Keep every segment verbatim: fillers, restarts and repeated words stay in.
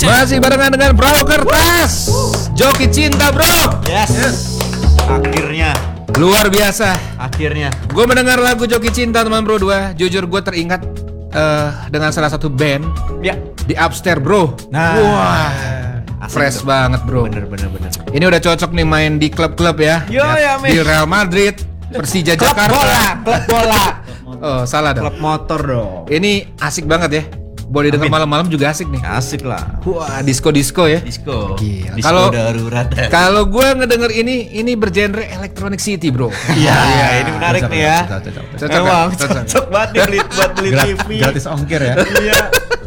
Masih barengan dengan Bro Kertas, Joki Cinta bro. Yes, yes. Akhirnya. Luar biasa. Akhirnya. Gue mendengar lagu Joki Cinta teman bro dua. Jujur gue teringat uh, dengan salah satu band. Ya. Di Upstairs bro. Nah. Wah. Asik Fresh tuh. banget bro. Bener bener bener. Ini udah cocok nih main di klub-klub ya. Yo ya, men. Di Real Madrid, Persija Klub Jakarta. bola, klub bola. Oh salah dong. Klub motor dong. Ini asik banget ya. Boleh denger malam-malam juga asik nih. Asik lah. Wah, disco-disco ya. Disco. Gila. Disco Kalau- darurat. Kalau gue ngedenger ini, ini bergenre Electronic City bro. Iya, ini menarik cocok, nih ya. cocok, cocok. Cocok, Emang kan? Cocok. cocok banget nih beli buat beli Gra- T V. gratis ongkir ya. Iya.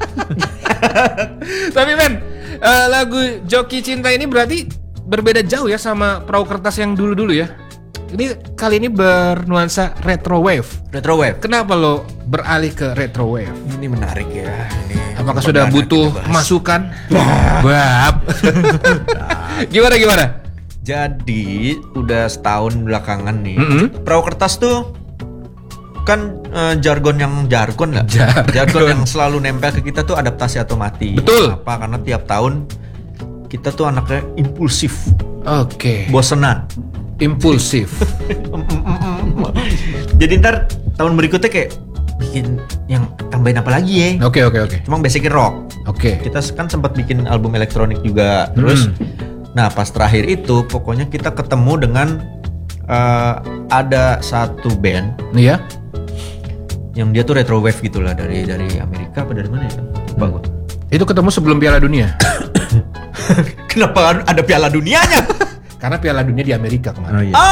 Tapi men, eh, lagu Joki Cinta ini berarti berbeda jauh ya sama Perahu Kertas yang dulu-dulu ya. Ini kali ini bernuansa retro wave. Retro wave. Kenapa lo beralih ke retro wave? Ini menarik ya. Ini Apakah sudah perdana butuh kita bahas. masukan? Bab. Gimana gimana? Jadi udah setahun belakangan nih. Mm-mm. Perahu kertas tuh kan eh, jargon yang jargon lah. Jargon. Jargon yang selalu nempel ke kita tuh adaptasi otomatis. Betul. Apa? Karena tiap tahun kita tuh anaknya impulsif, Oke. bosenan. Impulsif. Jadi ntar tahun berikutnya kayak bikin yang tambahin apa lagi ya? Oke oke oke. Cuma basicnya rock. Oke. Kita kan sempat bikin album elektronik juga. Terus, Hmm. nah pas terakhir itu pokoknya kita ketemu dengan eh, ada satu band Iya. yang dia tuh retro wave gitulah dari dari Amerika apa dari mana ya? Lupa gua. Itu ketemu sebelum Piala Dunia. Kenapa ada Piala Dunianya? Karena Piala Dunia di Amerika Oh kemarin. iya.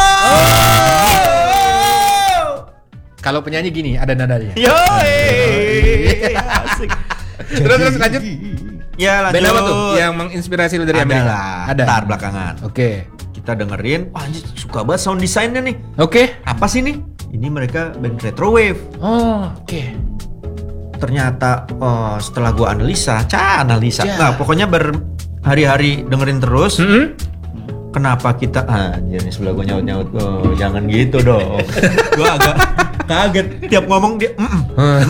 Oh! Kalau penyanyi gini ada nadanya. Yoi! Asik. Terus terus lanjut. Ya lanjut. Band apa tuh yang menginspirasi lo dari Ada Amerika? lah, Ada. ntar belakangan. Oke. Kita dengerin, wah anjir, suka banget sound desainnya nih. Oke. Apa sih nih? Ini mereka band retro wave. Oh, oke. Ternyata oh, setelah gua analisa, ca analisa. Ca. Nah, pokoknya berhari-hari dengerin terus. Hmm? Kenapa kita anjir nih sebelah gua nyaut-nyaut. Oh, jangan gitu dong. Gua agak kaget tiap ngomong dia. Mm-mm.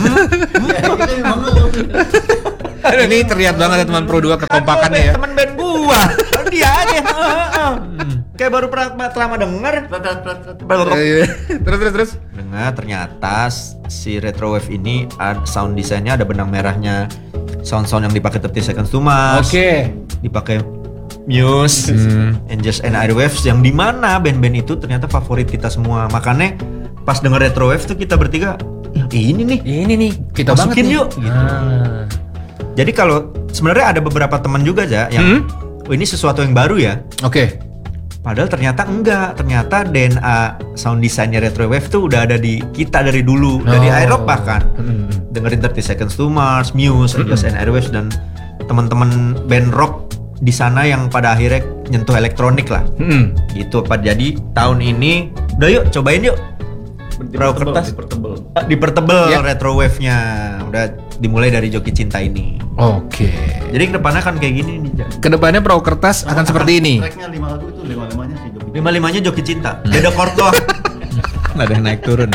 Ini terlihat banget ya teman Pro dua kekompakannya ya. Temen band gua. Dia aja. Kayak baru pernah lama denger. Terus terus terus. Dengar ternyata si retro wave ini ad- sound desainnya ada benang merahnya. Sound-sound yang dipakai thirty Seconds to Mars. Oke. Dipakai Muse, Hmm. Angels and Airwaves yang dimana band-band itu ternyata favorit kita semua. Makanya pas denger retro wave tuh kita bertiga, ya ini nih. Ini nih kita Masukin banget nih. yuk, gitu. Ah. Jadi kalau sebenarnya ada beberapa teman juga aja yang Hmm? oh, ini sesuatu yang baru ya. Oke. Padahal ternyata enggak. Ternyata D N A sound desainnya retro wave tuh udah ada di kita dari dulu, dari Oh. iRock bahkan. Hmm. Dengerin thirty Seconds to Mars, Muse, Angels and Airwaves dan teman-teman band rock di sana yang pada akhirnya nyentuh elektronik lah. Hmm. Gitu Pak. Jadi tahun ini udah yuk cobain yuk. Perahu kertas dipertebel. dipertebel Ya. retro wave-nya. Udah dimulai dari Joki Cinta ini. Oke. Jadi kedepannya kan kayak gini nih. Ja. Kedepannya Perahu Kertas akan seperti ini. Tracknya lima lagu itu lima-limanya sih Joki. Lima-limanya Joki Cinta. Beda chord doang. Nggak ada yang naik turun.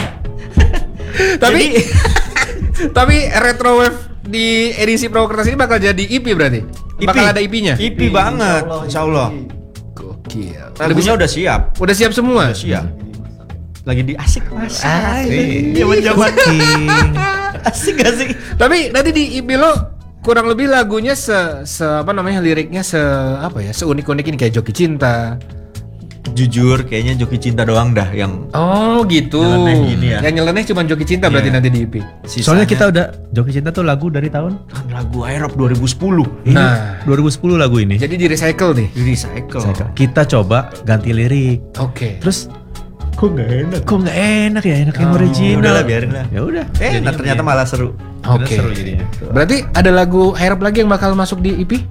Tapi tapi retro wave di edisi Perahu Kertas ini bakal jadi E P berarti? E P. Bakal ada E P-nya? E P banget, insya Allah. Gokil. Lagunya udah siap. Udah siap semua? Udah siap. Lagi di asik mas. Asik. Zaman-zaman. Asik gak sih? Tapi nanti di E P lo kurang lebih lagunya se, se apa namanya liriknya se apa ya seunik-unik ini kayak Joki Cinta. Jujur kayaknya Joki Cinta doang dah yang Oh gitu. Nyeleneh gini ya. Yang nyeleneh cuma Joki Cinta berarti Iya. nanti di E P. sisanya Soalnya kita udah Joki Cinta tuh lagu dari tahun kan lagu iRock dua ribu sepuluh. Nah. dua ribu sepuluh lagu ini. Jadi di recycle nih. Di recycle. Kita coba ganti lirik. Oke. Terus Kok gak enak? kok nggak enak ya, enak yang Oh, original. Udahlah biarin lah. Ya udah. Eh, nah, ternyata malah seru. Oke. Seru jadinya. Berarti ada lagu Harap lagi yang bakal masuk di E P?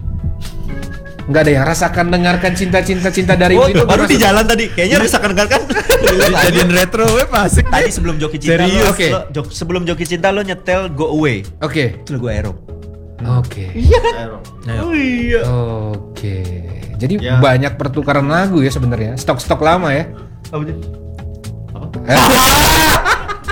Enggak ada ya, rasakan dengarkan cinta-cinta cinta darimu Oh, itu baru di masuk- jalan tadi. Kayaknya rasakan kan kan? Jadiin retro wave asik. Tadi sebelum Joki Cinta Serius? lo, Oke. lo- Jok- sebelum Joki Cinta lo nyetel Go Away. Oke. Itu lagu iRock. Oke. Oh iya. Oke. Jadi Ya. banyak pertukaran lagu ya sebenarnya. Stok-stok lama ya. Apa sih?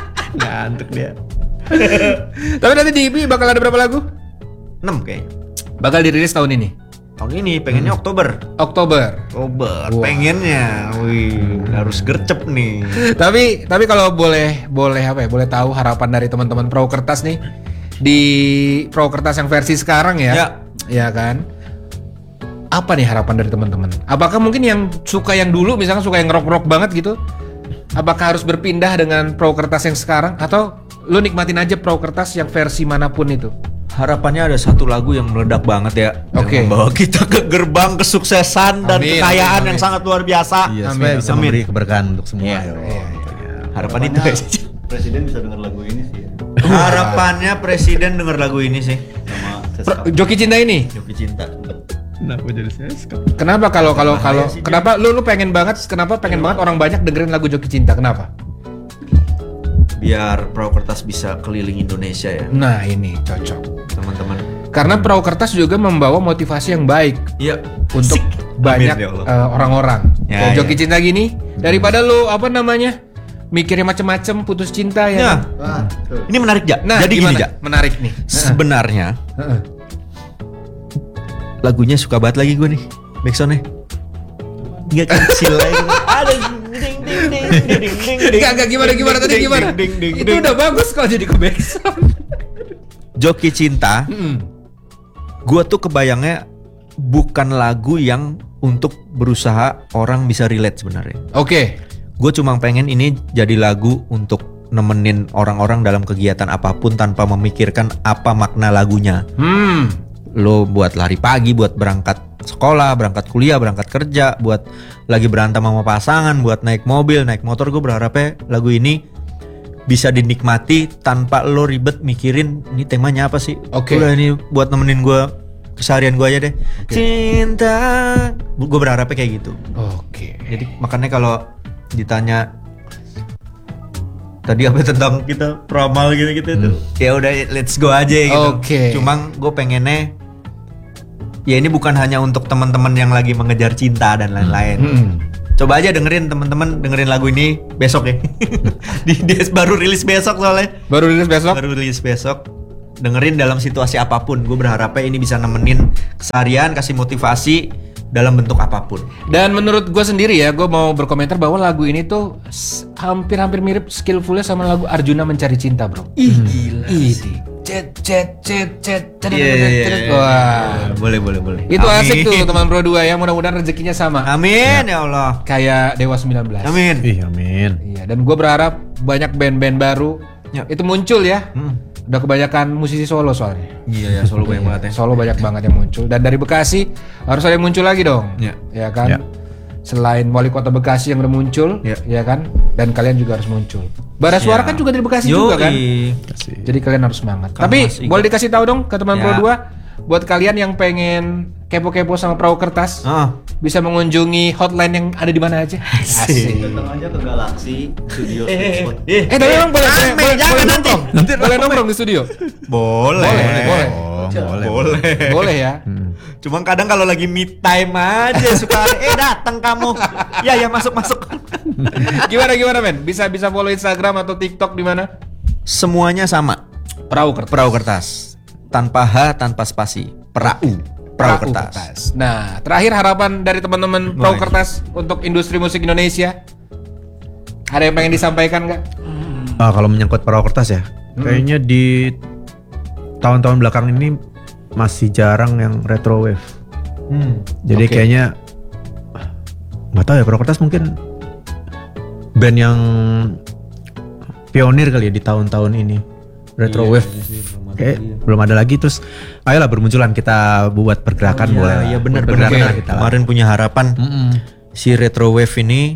Ngantuk dia. Tapi nanti di E P bakal ada berapa lagu? enam kayaknya. Bakal dirilis tahun ini. Tahun ini pengennya Oktober. Oktober. Oktober. Wah. Pengennya. Wih, harus gercep nih. tapi tapi kalau boleh boleh apa ya? Boleh tahu harapan dari teman-teman Perahu Kertas nih di Perahu Kertas yang versi sekarang ya. Ya. Ya kan? Apa nih harapan dari teman-teman? Apakah mungkin yang suka yang dulu misalkan suka yang rock-rock banget gitu? Apakah harus berpindah dengan Perahu Kertas yang sekarang atau lu nikmatin aja Perahu Kertas yang versi manapun itu? Harapannya ada satu lagu yang meledak banget ya. Oke. Yang membawa kita ke gerbang kesuksesan dan Amin, kekayaan amin, yang amin. sangat luar biasa. Iya, Amin, supaya bisa amin. memberi keberkahan untuk semua. Iya. ya. Iya, Harapan itu Harapannya aja. Presiden bisa denger lagu ini sih ya. Harapannya presiden denger lagu ini sih. Sama Pro- sesama Joki Cinta ini. Joki Cinta. Kenapa jadi saya Kenapa kalau kalau Bahaya kalau sih, kenapa lu lu pengen banget kenapa pengen banget orang banyak dengerin lagu Joki Cinta? Kenapa? Biar Perahu Kertas bisa keliling Indonesia ya, Nah, ini cocok. teman-teman. Karena Perahu Kertas juga membawa motivasi yang baik Iya. untuk banyak Amin, ya Allah. eh, orang-orang. Ya, Kayak ya. Joki Cinta gini, daripada lu apa namanya? Mikirnya macem-macem putus cinta ya. Ya. kan? Wah, tuh. Ini menarik ja. Nah, Jadi gimana? gini ja. Menarik nih. Sebenarnya Heeh. lagunya suka banget lagi gue nih. Backsoundnya nggak kecil lagi. Ada ding ding ding ding ding ding. Enggak, enggak gimana gimana tadi Ding, gimana? ding, ding, Itu ding. udah bagus kalau jadi ke backsound. Joki Cinta. Mm. Gue tuh kebayangnya bukan lagu yang untuk berusaha orang bisa relate sebenarnya. Oke. Gue cuma pengen ini jadi lagu untuk nemenin orang-orang dalam kegiatan apapun tanpa memikirkan apa makna lagunya. Hmm. Lo buat lari pagi, buat berangkat sekolah, berangkat kuliah, berangkat kerja, buat lagi berantem sama pasangan, buat naik mobil, naik motor. Gue berharapnya lagu ini bisa dinikmati tanpa lo ribet mikirin ini temanya apa sih. Oke. Udah ini buat nemenin gue keseharian gue aja deh. Cinta. Gue berharapnya kayak gitu. Oke. Jadi makanya kalau ditanya tadi apa tentang kita peramal gitu-gitu tuh. Ya udah let's go aja gitu. Oke. Cuma gue pengennya ya ini bukan hanya untuk teman-teman yang lagi mengejar cinta dan lain-lain. Hmm. Coba aja dengerin teman-teman dengerin lagu ini besok ya. Di dia baru rilis besok soalnya. Baru rilis besok. Baru rilis besok. Dengerin dalam situasi apapun. Gue berharapnya ini bisa nemenin keseharian, kasih motivasi dalam bentuk apapun. Dan menurut gue sendiri ya, gue mau berkomentar bahwa lagu ini tuh s- hampir-hampir mirip skillfulnya sama lagu Arjuna Mencari Cinta, bro. Ih gila. Ih, cet cet cet cet cet Iya, iya, iya, iya. wah. Boleh boleh boleh. Itu Amin. asik tuh teman Pro dua ya, mudah-mudahan rezekinya sama. Amin ya Allah. Kayak Dewa sembilan belas. Amin. Ih, amin. Iya, dan gue berharap banyak band-band baru Ya. itu muncul ya. Hmm. Udah kebanyakan musisi solo soalnya. Iya ya, solo banyak banget ya. Solo banyak banget yang muncul. Dan dari Bekasi harus ada yang muncul lagi dong. Ya. Ya kan? Ya. Selain wali kota Bekasi yang udah muncul, Ya. ya kan? Dan kalian juga harus muncul. Bara Suara Ya. kan juga dari Bekasi Yoi. juga kan? Kasih. Jadi kalian harus semangat. Kamu Tapi Mas Iga. boleh dikasih tahu dong ke teman Ya. Pro dua buat kalian yang pengen kepo-kepo sama Perahu Kertas, Ah. bisa mengunjungi hotline yang ada di mana aja. Asik. Datang aja ke Galaxy Studio Spot. Eh, Eh, tapi emang boleh boleh rame, boleh, jangan boleh nanti. nongkrong. Nanti boleh rame. nongkrong di studio. boleh. Boleh, boleh. Oh, boleh. Boleh. Boleh ya. Cuma kadang kalau lagi me time aja suka eh datang kamu. Ya ya masuk masuk. Gimana gimana men? Bisa bisa follow Instagram atau TikTok di mana? Semuanya sama. Perahu Kertas. Perahu Kertas. Tanpa H, tanpa spasi. Perahu. Perahu Kertas. Nah, terakhir harapan dari teman-teman Perahu Boleh. Kertas untuk industri musik Indonesia. Ada yang pengen disampaikan nggak? Ah, kalau menyangkut Perahu Kertas ya, kayaknya di tahun-tahun belakang ini masih jarang yang retro wave. Hmm. Jadi Oke. kayaknya nggak tahu ya, Perahu Kertas mungkin band yang pionir kali ya di tahun-tahun ini. Retro Iya, wave kayak belum ada lagi, terus ayolah bermunculan kita buat pergerakan boleh lah. Iya benar Buat benar. pergerakan kita lah. Kemarin punya harapan si retro wave ini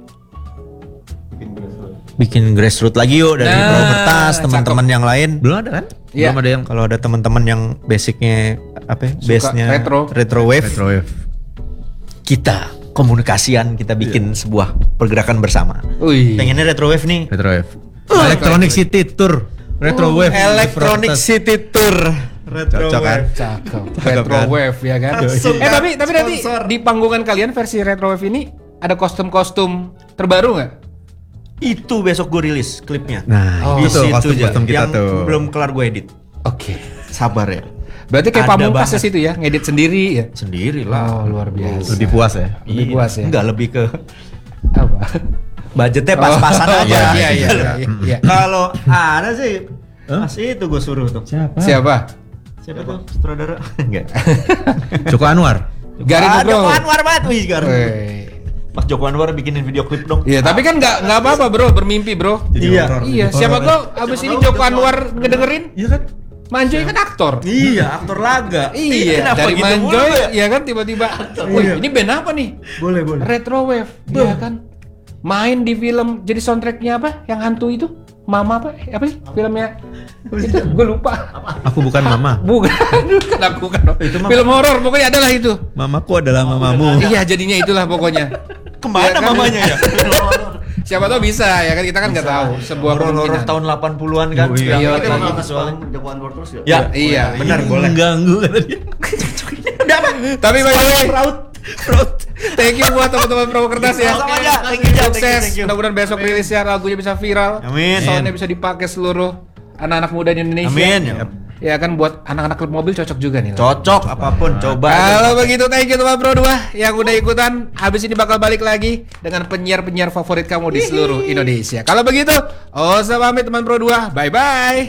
bikin grassroots lagi yuk dari Nah, Perahu Kertas, teman-teman yang lain. Belum ada kan? Iya. Belum ada yang Kalau ada teman-teman yang basicnya apa? ya, Suka Base-nya retro. retro wave. retro wave. Kita komunikasian, kita bikin sebuah pergerakan bersama. Wih. Pengennya retro wave nih. Retro wave. Electronic City Tour. Retro wave. Electronic Perahu Kertas. City Tour. Retro Cocok kan? wave. Cakep. Cakep Retro kan? wave ya kan. Langsung Eh kan? tapi tapi nanti Sponsor. di panggungan kalian versi retro wave ini ada kostum-kostum terbaru nggak? Itu besok gue rilis klipnya. Nah, Oh. itu Di tuh situ, kostum-kostum Ja. kita yang tuh. belum kelar gue edit. Oke. Sabar ya. Berarti kayak Ada Pamungkas banget. di situ ya, ngedit sendiri ya. Sendiri lah. Oh, luar biasa. Lebih puas ya. Lebih puas ya. Enggak, lebih ke Apa? budgetnya pas-pasan Oh, aja. Iya, iya, iya, iya. Kalau ada sih masih itu gue suruh tuh. Siapa? Siapa? Siapa tuh? Sutradara? Enggak. Joko Anwar. Garin Ah, Nugroho. Joko Anwar banget wih Garin. Weh. Mas Joko Anwar bikinin video klip dong. Iya, tapi kan nggak nggak apa-apa bro, bermimpi bro. Iya. horor. Iya, siapa tahu abis ini Joko Anwar ngedengerin, Iya kan? Manjoy kan aktor. Iya, aktor laga. Iya, Kenapa dari gitu mulu Manjoy, ya? ya kan tiba-tiba, wih ini band apa nih? Boleh, boleh. Retro Wave, iya kan? Main di film, jadi soundtracknya apa? Yang hantu itu? Mama apa? Apa sih filmnya? Itu gue lupa. Aku bukan mama. Bukan, bukan aku kan. Film horor pokoknya adalah itu. Mamaku adalah mamamu. Iya jadinya itulah pokoknya. Kemana Iya kan? mamanya ya? Siapa tahu bisa ya kan kita kan nggak tahu sebuah Horor-horor kemungkinan. tahun delapan puluhan kan. Oh, iya. Yang Iya, itu iya. gitu Kita soalnya. soalnya Joko Anwar terus ya? Ya, Iya. benar boleh. Mengganggu kata dia. Tapi by the way, Fraud. Fraud. thank you buat teman-teman Pro Kertas ya. Sama aja. Thank you, Jal. Thank you, Sukses. thank you. Mudah-mudahan besok rilisnya lagunya bisa viral. Amin. Soundnya bisa dipakai seluruh anak-anak muda di Indonesia. Amin. Ya kan buat anak-anak klub mobil cocok juga nih. Cocok apapun coba. Kalau begitu thank you teman Pro dua yang udah ikutan. Habis ini bakal balik lagi dengan penyiar-penyiar favorit kamu di seluruh Indonesia. Kalau begitu, oh sama pamit teman Pro dua. Bye bye.